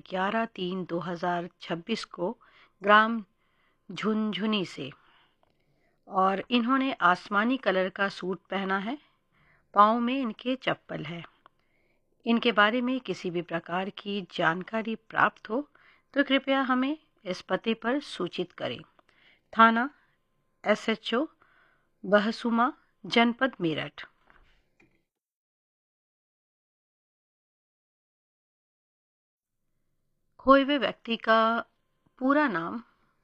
11/3/2026 को ग्राम झुनझुनी से। और इन्होंने आसमानी कलर का सूट पहना है, पाँव में इनके चप्पल है। इनके बारे में किसी भी प्रकार की जानकारी प्राप्त हो तो कृपया हमें इस पते पर सूचित करें। थाना SHO बहसुमा, जनपद मेरठ। खोए हुए व्यक्ति का पूरा नाम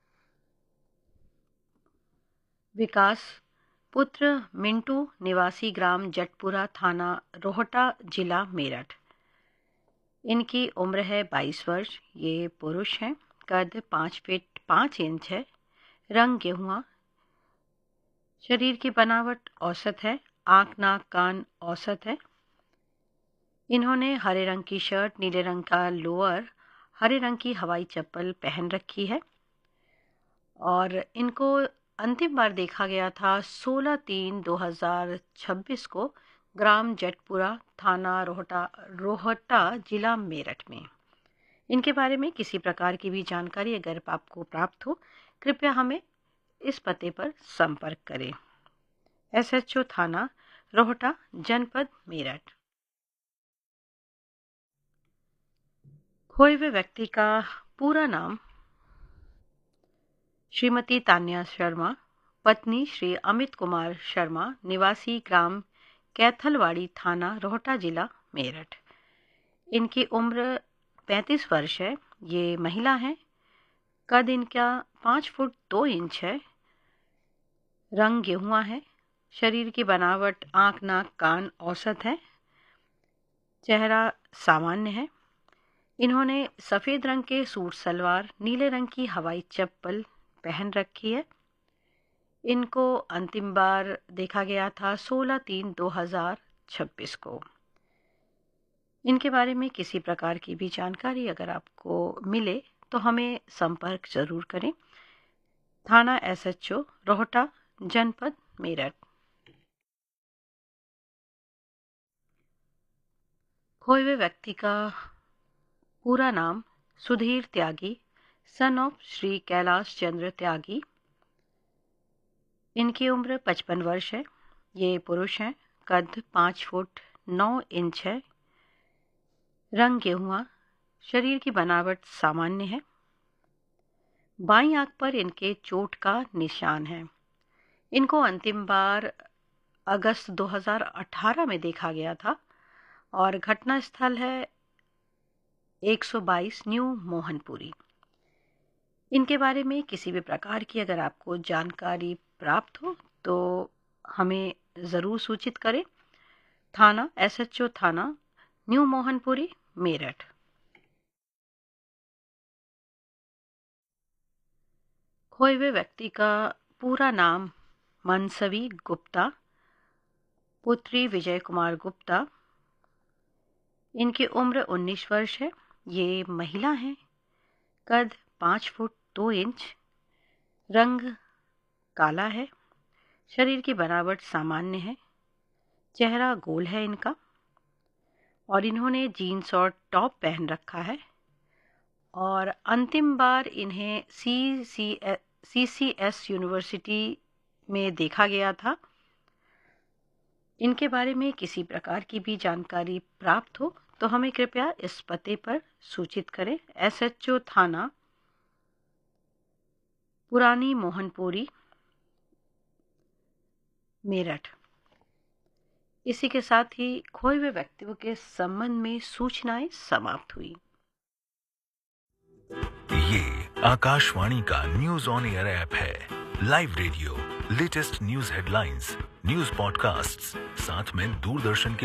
विकास पुत्र मिंटू, निवासी ग्राम जटपुरा, थाना रोहटा, जिला मेरठ। इनकी उम्र है 22 वर्ष। ये पुरुष हैं। कद 5 फीट 5 इंच है। रंग गेहुआ। शरीर की बनावट औसत है। आँख, नाक, कान औसत है। इन्होंने हरे रंग की शर्ट, नीले रंग का लोअर, हरे रंग की हवाई चप्पल पहन रखी है। और इनको अंतिम बार देखा गया था 16/3/2026 को ग्राम जटपुरा, थाना रोहटा, जिला मेरठ में। इनके बारे में किसी प्रकार की भी जानकारी अगर आपको प्राप्त हो, कृपया हमें इस पते पर संपर्क करें। SHO थाना रोहटा, जनपद मेरठ। खोए हुए व्यक्ति का पूरा नाम श्रीमती तान्या शर्मा, पत्नी श्री अमित कुमार शर्मा, निवासी ग्राम कैथलवाड़ी, थाना रोहटा, जिला मेरठ। इनकी उम्र 35 वर्ष है। ये महिला हैं। कद इनका 5 फुट 2 इंच है। रंग गेहुआ है। शरीर की बनावट आँख, नाक, कान औसत है। चेहरा सामान्य है। इन्होंने सफ़ेद रंग के सूट सलवार, नीले रंग की हवाई चप्पल पहन रखी है। इनको अंतिम बार देखा गया था 16/3/2026 को। इनके बारे में किसी प्रकार की भी जानकारी अगर आपको मिले तो हमें संपर्क जरूर करें। थाना SHO रोहटा, जनपद मेरठ। खोए हुए व्यक्ति का पूरा नाम सुधीर त्यागी, सन ऑफ श्री कैलाश चंद्र त्यागी। इनकी उम्र 55 वर्ष है। ये पुरुष हैं। कद 5 फुट 9 इंच है। रंग गेहुआ। शरीर की बनावट सामान्य है। बाईं आंख पर इनके चोट का निशान है। इनको अंतिम बार अगस्त 2018 में देखा गया था और घटना स्थल है 122 न्यू मोहनपुरी। इनके बारे में किसी भी प्रकार की अगर आपको जानकारी प्राप्त हो तो हमें ज़रूर सूचित करें। थाना SHO थाना न्यू मोहनपुरी, मेरठ। खोए हुए व्यक्ति का पूरा नाम मनसवी गुप्ता, पुत्री विजय कुमार गुप्ता। इनकी उम्र 19 वर्ष है। ये महिला हैं। कद 5 फुट 2 इंच। रंग काला है। शरीर की बनावट सामान्य है। चेहरा गोल है इनका। और इन्होंने जीन्स और टॉप पहन रखा है। और अंतिम बार इन्हें CCS यूनिवर्सिटी में देखा गया था। इनके बारे में किसी प्रकार की भी जानकारी प्राप्त हो तो हमें कृपया इस पते पर सूचित करें। SHO थाना पुरानी मोहनपुरी, मेरठ। इसी के साथ ही खोए हुए व्यक्तियों के संबंध में सूचनाएं समाप्त हुई। ये आकाशवाणी का न्यूज ऑन एयर ऐप है। Live radio, latest news headlines, news podcasts, साथ में दूरदर्शन के